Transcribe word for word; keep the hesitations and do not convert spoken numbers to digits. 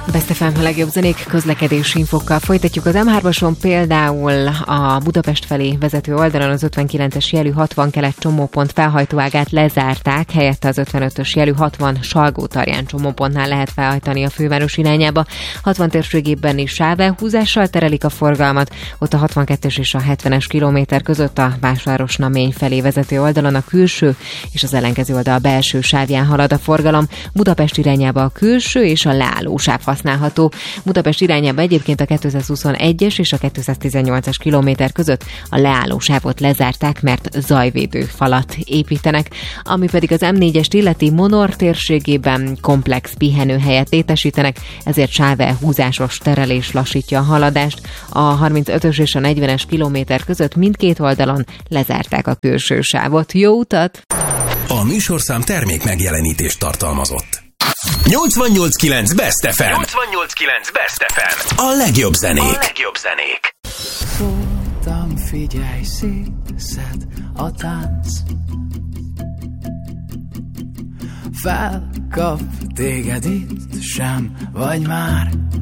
Best ef em, a legjobb zenék, közlekedési infokkal folytatjuk. Az em hármason például a Budapest felé vezető oldalon az ötvenkilences jelű hatvan kelet csomópont felhajtóágát lezárták, helyette az ötvenötös jelű hatvan Salgótarján csomópontnál lehet felhajtani a főváros irányába. hatvan térségében is sávelhúzással terelik a forgalmat, ott a hatvankettes és a hetvenes kilométer között a Vásárosnamény felé vezető oldalon a külső és az ellenkező oldal belső sávján halad a forgalom. Budapest irányába a külső és a leálló sáv használható. Budapest irányába egyébként a kétszázhuszonegyes és a kétszáztizennyolcas kilométer között a leálló sávot lezárták, mert zajvédő falat építenek. Ami pedig az em négyest illeti, Monor térségében komplex pihenőhelyet létesítenek, ezért sávelhúzásos terelés lassítja a haladást. A harmincötös és a negyvenes kilométer között mindkét oldalon lezárták a külső sávot. Jó utat! A műsorszám termék megjelenítést tartalmazott. nyolcvannyolc kilenc Best ef em. nyolcvannyolc kilenc Best ef em. A legjobb zenék. A legjobb zenék. Szóltam, figyelj, szétszed a tánc. Felkap téged itt, sem vagy már